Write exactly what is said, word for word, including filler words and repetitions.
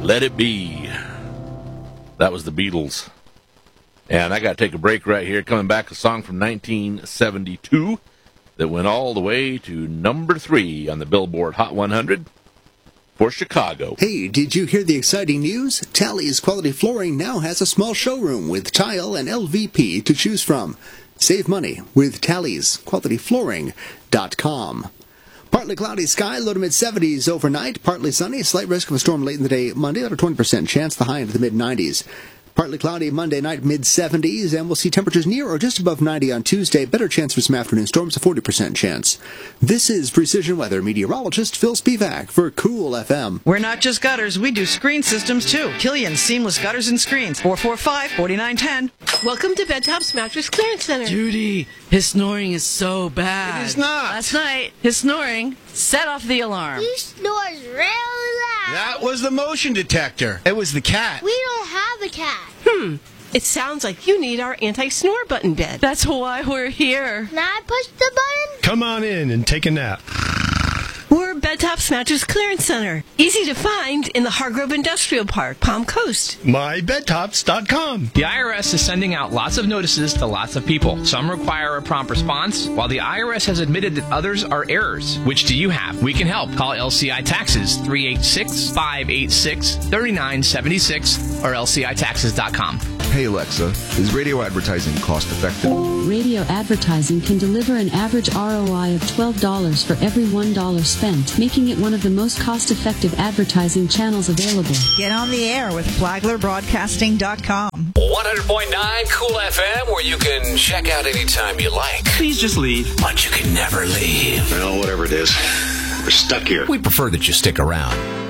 Let It Be. That was the Beatles. And I got to take a break right here. Coming back, a song from nineteen seventy-two that went all the way to number three on the Billboard Hot one hundred for Chicago. Hey, did you hear the exciting news? Tally's Quality Flooring now has a small showroom with tile and L V P to choose from. Save money with Tally's Quality Flooring dot com. Partly cloudy sky, low to mid-seventies overnight. Partly sunny, slight risk of a storm late in the day Monday, at a twenty percent chance, the high into the mid-nineties. Partly cloudy Monday night, mid-seventies, and we'll see temperatures near or just above ninety on Tuesday. Better chance for some afternoon storms, a forty percent chance. This is Precision Weather meteorologist Phil Spivak for Cool F M. We're not just gutters, we do screen systems too. Killian Seamless Gutters and Screens, four four five, four nine one zero. Welcome to Bed Top's Mattress Clearance Center. Judy, his snoring is so bad. It is not. Last night, his snoring set off the alarm. He snores really loud. That was the motion detector. It was the cat. We don't have a cat. Hmm. It sounds like you need our anti-snore button bed. That's why we're here. Can I push the button? Come on in and take a nap. We're Bed Top's Mattress Clearance Center. Easy to find in the Hargrove Industrial Park, Palm Coast. my bed tops dot com. The I R S is sending out lots of notices to lots of people. Some require a prompt response, while the I R S has admitted that others are errors. Which do you have? We can help. Call L C I Taxes, three eight six, five eight six, three nine seven six, or L C I taxes dot com. Hey Alexa, is radio advertising cost effective? Radio advertising can deliver an average R O I of twelve dollars for every one dollar spent, making it one of the most cost-effective advertising channels available. Get on the air with flagler broadcasting dot com. one hundred point nine Cool F M, where you can check out anytime you like. Please just leave. But you can never leave. Well, whatever it is, we're stuck here. We prefer that you stick around.